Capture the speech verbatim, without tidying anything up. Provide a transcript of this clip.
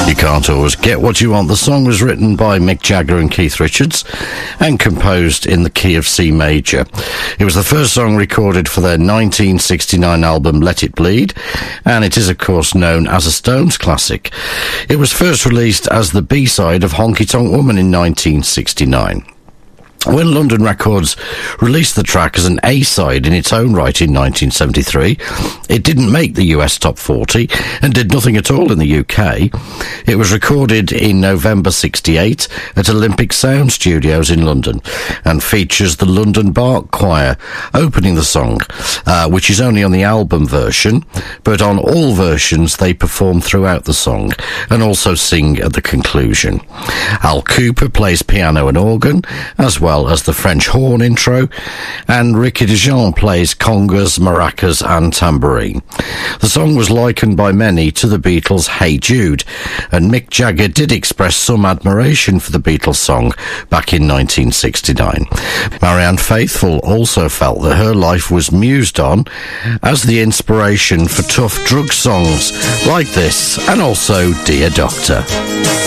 You can't always get what you want. The song was written by Mick Jagger and Keith Richards and composed in the key of C major. It was the first song recorded for their nineteen sixty-nine album Let It Bleed, and it is of course known as a Stones classic. It was first released as the B-side of Honky Tonk Woman in nineteen sixty-nine. When London Records released the track as an A-side in its own right in nineteen seventy-three, it didn't make the U S Top forty and did nothing at all in the U K. It was recorded in November sixty-eight at Olympic Sound Studios in London and features the London Bark Choir opening the song, uh, which is only on the album version, but on all versions they perform throughout the song and also sing at the conclusion. Al Cooper plays piano and organ, as well well as the French horn intro, and Ricky DeJean plays congas, maracas and tambourine. The song was likened by many to the Beatles' Hey Jude, and Mick Jagger did express some admiration for the Beatles song back in nineteen sixty-nine. Marianne Faithfull also felt that her life was mused on as the inspiration for tough drug songs like this, and also Dear Doctor.